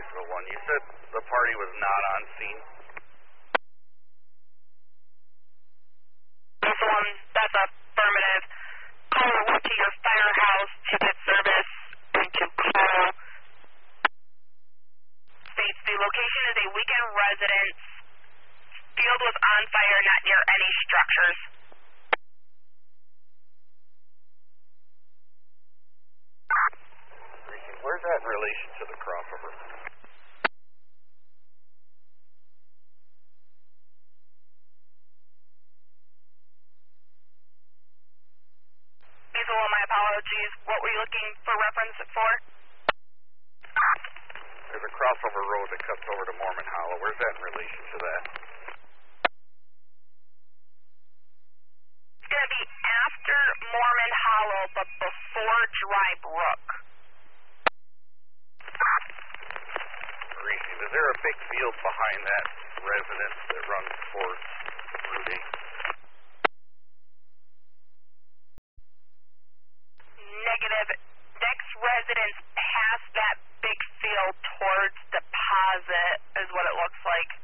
Clarksville 1. You said the party was not on scene? This one, that's affirmative. Caller went to your firehouse to get service and to call. States the location is a weekend residence. Field was on fire, not near any structures. Where's that in relation to the crossover? Diesel, my apologies. What were you looking for reference for? There's a crossover road that cuts over to Mormon Hollow. Where's that in relation to that? It's going to be after Mormon Hollow, but before Dry Brook. Is there a big field behind that residence that runs towards Route 8? Negative. Next residence past that big field towards Deposit is what it looks like.